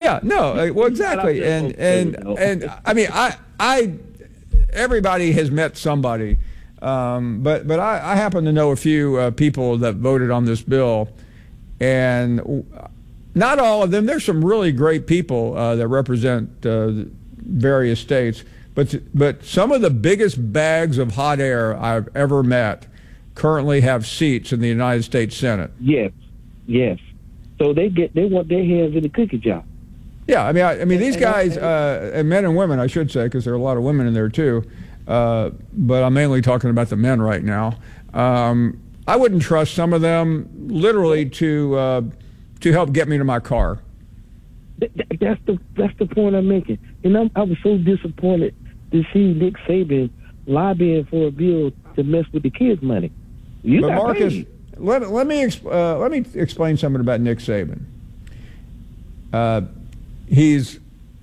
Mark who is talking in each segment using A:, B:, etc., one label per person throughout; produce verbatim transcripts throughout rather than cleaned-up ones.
A: Yeah, no, uh, well, exactly, and and and I mean, I I everybody has met somebody, um, but but I, I happen to know a few uh, people that voted on this bill, and not all of them. There's some really great people uh, that represent uh, various states, but but some of the biggest bags of hot air I've ever met currently have seats in the United States Senate.
B: Yes, yes. So they get they want their hands in the cookie jar.
A: Yeah, I mean, I, I mean, these guys, uh, and men and women, I should say, because there are a lot of women in there too. Uh, but I'm mainly talking about the men right now. Um, I wouldn't trust some of them literally to uh, to help get me to my car.
B: That's the that's the point I'm making. And I'm, I was so disappointed to see Nick Saban lobbying for a bill to mess with the kids' money. You
A: but
B: got
A: Marcus,
B: paid.
A: let let me uh, let me explain something about Nick Saban. Uh, he's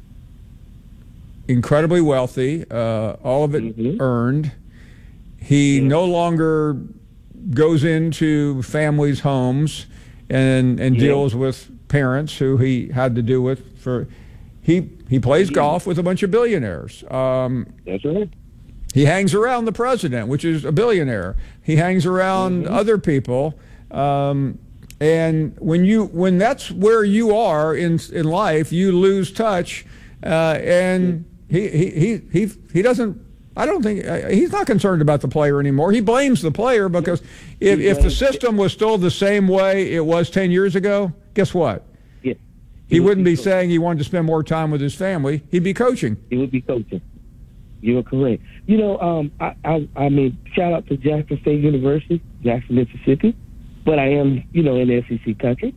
A: incredibly wealthy, uh, all of it
B: mm-hmm.
A: earned. He mm-hmm. no longer goes into families' homes and and yeah. deals with parents who he had to do with for. He he plays yeah. golf with a bunch of billionaires. Um,
B: That's right.
A: He hangs around the president, which is a billionaire. He hangs around mm-hmm. other people, um, and when you when that's where you are in in life, you lose touch. Uh, and he, he he he he doesn't. I don't think he's not concerned about the player anymore. He blames the player because if if the system was still the same way it was ten years ago, guess what?
B: Yeah.
A: He, he wouldn't be coaching. Saying he wanted to spend more time with his family. He'd be coaching.
B: He would be coaching. You're correct. You know, um, I, I, I mean, shout out to Jackson State University, Jackson, Mississippi. But I am, you know, in the S E C country.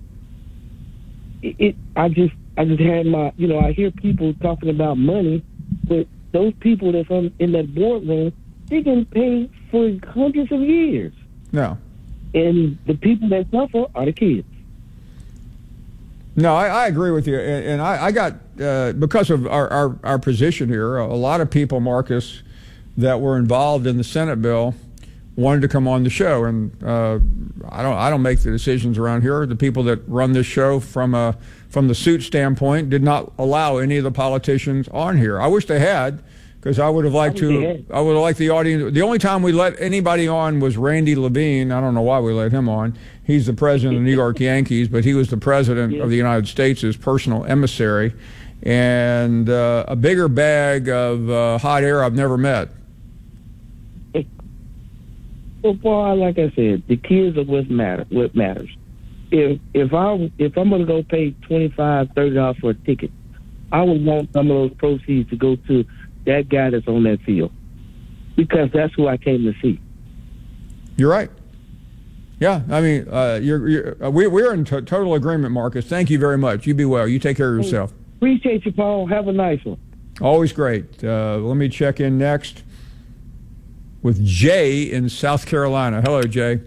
B: It, it, I just, I just had my, you know, I hear people talking about money, but those people that's on, in that boardroom, they can pay for hundreds of years.
A: No.
B: And the people that suffer are the kids.
A: No, I, I agree with you, and, and I, I got uh, because of our, our, our position here, a lot of people, Marcus, that were involved in the Senate bill wanted to come on the show, and uh, I don't I don't make the decisions around here. The people that run this show from a from the suit standpoint did not allow any of the politicians on here. I wish they had, because I would have liked to. I would have liked the audience. The only time we let anybody on was Randy Levine. I don't know why we let him on. He's the president of the New York Yankees, but he was the president yeah. of the United States, his personal emissary, and uh, a bigger bag of uh, hot air I've never met.
B: So far, like I said, the kids are what matter. What matters. If if I if I'm going to go pay twenty-five dollars, thirty dollars for a ticket, I would want some of those proceeds to go to that guy that's on that field, because that's who I came to see.
A: You're right. Yeah, I mean, uh, you're, you're, uh, we, we're in t- total agreement, Marcus. Thank you very much. You be well. You take care of yourself.
B: Appreciate you, Paul. Have a nice one.
A: Always great. Uh, let me check in next with Jay in South Carolina. Hello, Jay.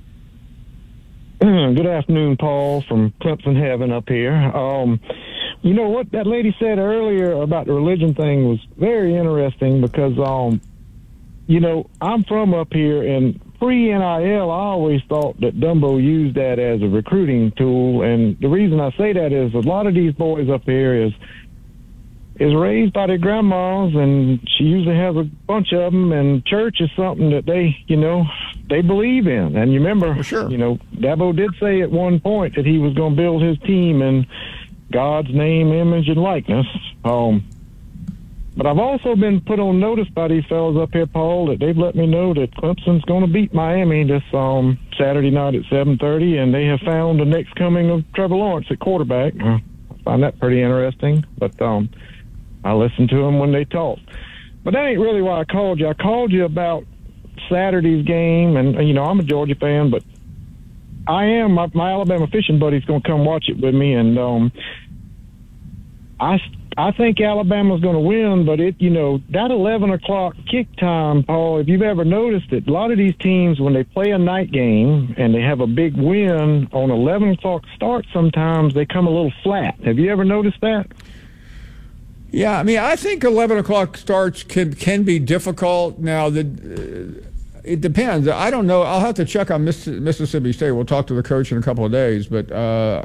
C: Good afternoon, Paul, from Clemson Heaven up here. Um, you know what that lady said earlier about the religion thing was very interesting, because, um, you know, I'm from up here, and pre-N I L, I always thought that Dumbo used that as a recruiting tool. And the reason I say that is a lot of these boys up here is is raised by their grandmas, and she usually has a bunch of them, and church is something that they, you know, they believe in. And you remember,
A: For sure.
C: you know, Dabo did say at one point that he was going to build his team in God's name, image, and likeness. Um, but I've also been put on notice by these fellas up here, Paul, that they've let me know that Clemson's going to beat Miami this um, Saturday night at seven thirty, and they have found the next coming of Trevor Lawrence at quarterback. Uh, I find that pretty interesting, but um, I listen to them when they talk. But that ain't really why I called you. I called you about Saturday's game, and, you know, I'm a Georgia fan, but I am. My, my Alabama fishing buddy's going to come watch it with me, and um, I, I think Alabama's going to win, but it, you know, that eleven o'clock kick time, Paul, if you've ever noticed it, a lot of these teams, when they play a night game and they have a big win on eleven o'clock start, sometimes they come a little flat. Have you ever noticed that?
A: Yeah, I mean, I think eleven o'clock starts can can be difficult. Now, the uh, it depends. I don't know. I'll have to check on Miss, Mississippi State. We'll talk to the coach in a couple of days. But uh,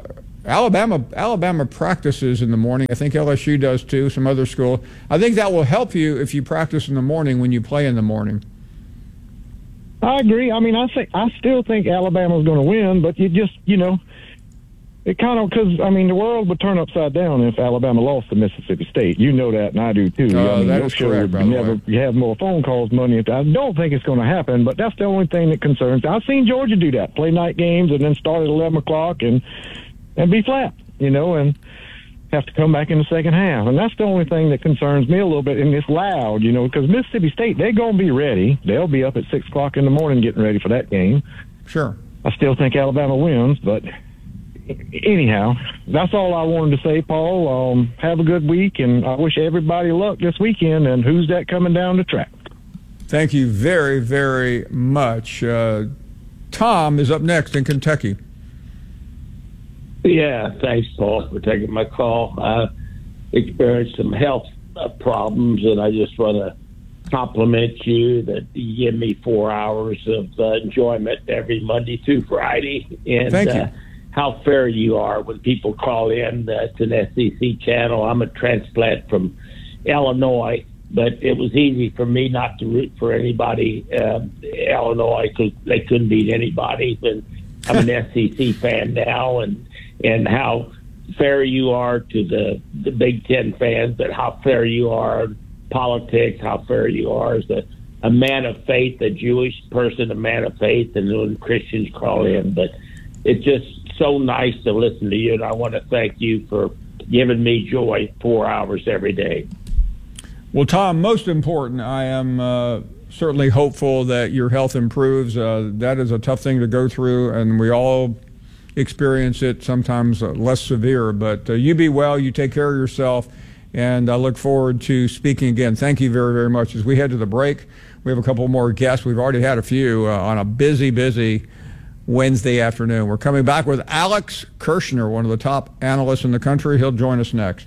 A: Alabama Alabama practices in the morning. I think L S U does too, some other school. I think that will help you if you practice in the morning when you play in the morning.
C: I agree. I mean, I think I still think Alabama's going to win, but you just, you know, it kind of, because, I mean, the world would turn upside down if Alabama lost to Mississippi State. You know that, and I do too.
A: Uh,
C: I mean,
A: that
C: your
A: is
C: show
A: correct,
C: would
A: by the
C: never,
A: way.
C: You have more phone calls, money. I don't think it's going to happen, but that's the only thing that concerns. I've seen Georgia do that, play night games and then start at eleven o'clock and, and be flat, you know, and have to come back in the second half. And that's the only thing that concerns me a little bit. And it's loud, you know, because Mississippi State, they're going to be ready. They'll be up at six o'clock in the morning getting ready for that game.
A: Sure.
C: I still think Alabama wins, but anyhow, that's all I wanted to say, Paul. Um, have a good week, and I wish everybody luck this weekend. And who's that coming down the track?
A: Thank you very, very much. Uh, Tom is up next in Kentucky.
D: Yeah, thanks, Paul, for taking my call. I experienced some health uh, problems, and I just want to compliment you that you give me four hours of uh, enjoyment every Monday through Friday. And
A: Thank you.
D: Uh, how fair you are when people call in uh, to an S E C channel. I'm a transplant from Illinois, but it was easy for me not to root for anybody. Uh, Illinois, because they couldn't beat anybody. But I'm an S E C fan now, and and how fair you are to the, the Big Ten fans, but how fair you are in politics, how fair you are as a, a man of faith, a Jewish person, a man of faith, and when Christians call in. But it's just so nice to listen to you, and I want to thank you for giving me joy four hours every day.
A: Well, Tom, most important, I am uh, certainly hopeful that your health improves. Uh, that is a tough thing to go through, and we all experience it, sometimes uh, less severe. But uh, you be well, you take care of yourself, and I look forward to speaking again. Thank you very, very much. As we head to the break, we have a couple more guests. We've already had a few uh, on a busy, busy Wednesday afternoon. We're coming back with Alex Kirshner, one of the top analysts in the country. He'll join us next.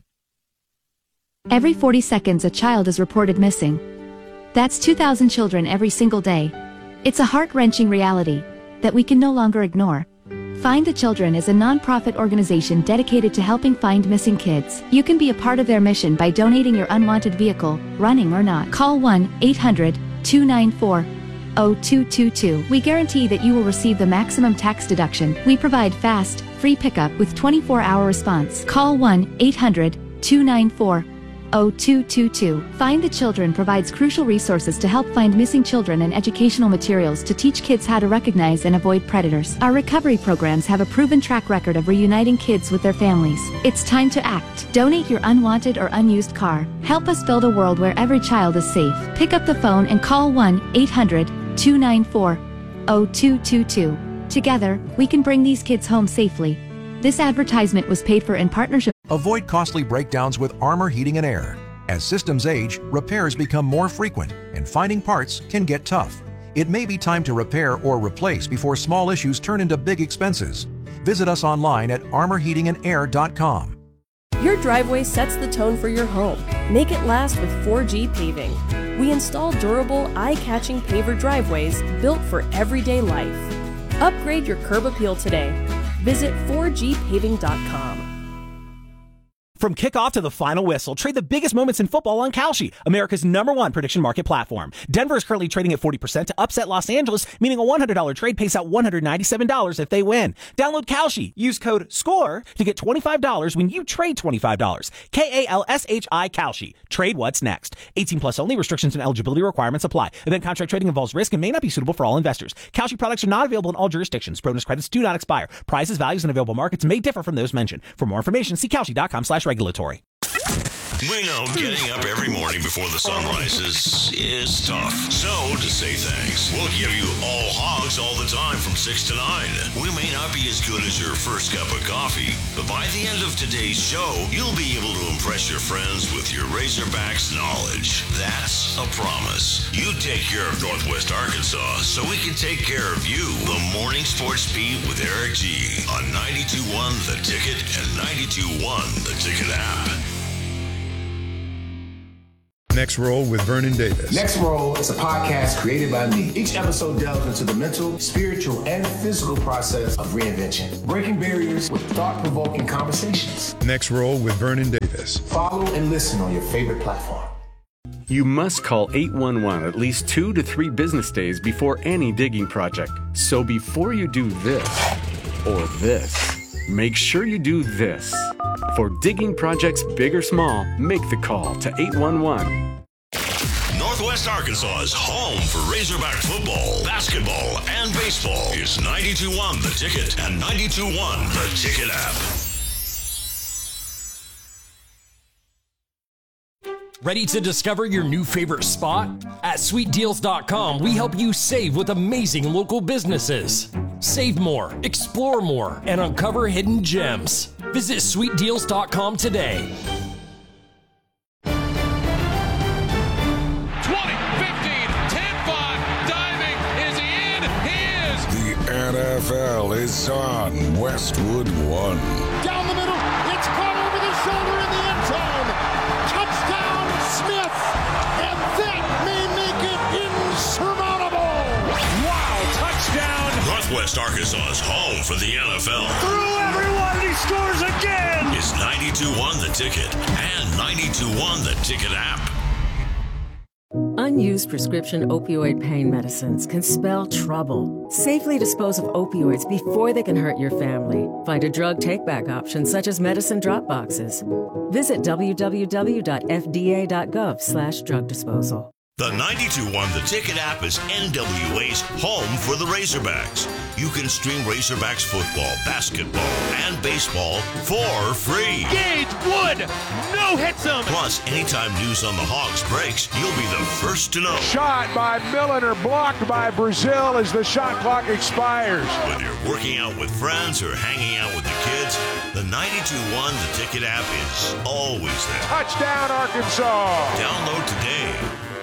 E: Every forty seconds, a child is reported missing. That's two thousand children every single day. It's a heart-wrenching reality that we can no longer ignore. Find the Children is a non-profit organization dedicated to helping find missing kids. You can be a part of their mission by donating your unwanted vehicle, running or not. Call one eight hundred two nine four oh two two two. We guarantee that you will receive the maximum tax deduction. We provide fast, free pickup with twenty-four hour response. Call one eight hundred two nine four oh two two two. Find the Children provides crucial resources to help find missing children and educational materials to teach kids how to recognize and avoid predators. Our recovery programs have a proven track record of reuniting kids with their families. It's time to act. Donate your unwanted or unused car. Help us build a world where every child is safe. Pick up the phone and call one eight hundred two nine four oh two two two. Together, we can bring these kids home safely. This advertisement was paid for in partnership.
F: Avoid costly breakdowns with Armor Heating and Air. As systems age, repairs become more frequent, and finding parts can get tough. It may be time to repair or replace before small issues turn into big expenses. Visit us online at armor heating and air dot com.
G: Your driveway sets the tone for your home. Make it last with four G Paving. We install durable, eye-catching paver driveways built for everyday life. Upgrade your curb appeal today. Visit four G paving dot com.
H: From kickoff to the final whistle, trade the biggest moments in football on Kalshi, America's number one prediction market platform. Denver is currently trading at forty percent to upset Los Angeles, meaning a one hundred dollars trade pays out one hundred ninety-seven dollars if they win. Download Kalshi. Use code SCORE to get twenty-five dollars when you trade twenty-five dollars. K A L S H I Kalshi. Trade what's next. eighteen plus only. Restrictions and eligibility requirements apply. Event contract trading involves risk and may not be suitable for all investors. Kalshi products are not available in all jurisdictions. Bonus credits do not expire. Prices, values, and available markets may differ from those mentioned. For more information, see Kalshi dot com slash regulatory.
I: We know getting up every morning before the sun rises is tough. So, to say thanks, we'll give you all hogs all the time from six to nine. We may not be as good as your first cup of coffee, but by the end of today's show, you'll be able to impress your friends with your Razorbacks knowledge. That's a promise. You take care of Northwest Arkansas so we can take care of you. The Morning Sports Beat with Eric G. on ninety-two point one The Ticket and ninety-two point one The Ticket app.
J: Next Roll with Vernon Davis.
K: Next Roll is a podcast created by me. Each episode delves into the mental, spiritual, and physical process of reinvention, breaking barriers with thought-provoking conversations.
J: Next Roll with Vernon Davis.
K: Follow and listen on your favorite platform.
L: You must call eight one one at least two to three business days before any digging project. So before you do this or this, make sure you do this. For digging projects big or small, make the call to eight one one.
I: Northwest Arkansas's home for Razorback football, basketball, and baseball is ninety-two point one The Ticket and ninety-two point one The Ticket app.
M: Ready to discover your new favorite spot? At sweet deals dot com, we help you save with amazing local businesses. Save more, explore more, and uncover hidden gems. Visit sweet deals dot com today.
N: twenty, fifteen, ten, five, diving, is he in? He is!
O: The N F L is on Westwood One.
P: Down the middle, it's caught over the shoulder in the end zone. Touchdown, Smith! And that may make it insurmountable!
N: Wow, touchdown!
I: Northwest Arkansas's home for the N F L.
N: Through everyone, he scores again!
I: Is ninety-two point one The Ticket and ninety-two point one The Ticket app.
Q: Unused prescription opioid pain medicines can spell trouble. Safely dispose of opioids before they can hurt your family. Find a drug take-back option such as medicine drop boxes. Visit w w w dot f d a dot gov slash drug disposal.
I: The ninety-two point one The Ticket app is N W A's home for the Razorbacks. You can stream Razorbacks football, basketball, and baseball for free.
N: Gage Wood, no hits him.
I: Plus, anytime news on the Hogs breaks, you'll be the first to know.
R: Shot by Milliner, blocked by Brazil as the shot clock expires.
I: Whether you're working out with friends or hanging out with the kids, the ninety-two point one The Ticket app is always there.
R: Touchdown, Arkansas.
I: Download today.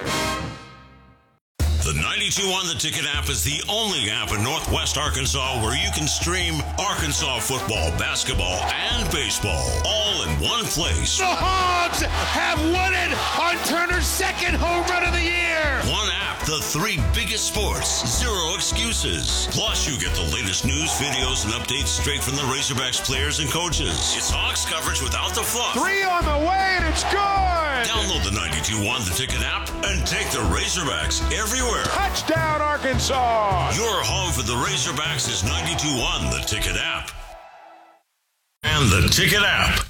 I: The ninety-two point one The Ticket app is the only app in Northwest Arkansas where you can stream Arkansas football, basketball, and baseball all in one place.
N: The Hogs have won it on Turner's second home run of the year.
I: One app, the three biggest sports, zero excuses. Plus, you get the latest news, videos, and updates straight from the Razorbacks players and coaches. It's Hogs coverage without the fluff.
R: Three on the way, and it's good.
I: Download the ninety-two point one The Ticket app and take the Razorbacks everywhere.
R: Touchdown, Arkansas!
I: Your home for the Razorbacks is ninety-two point one The Ticket app. And The Ticket app.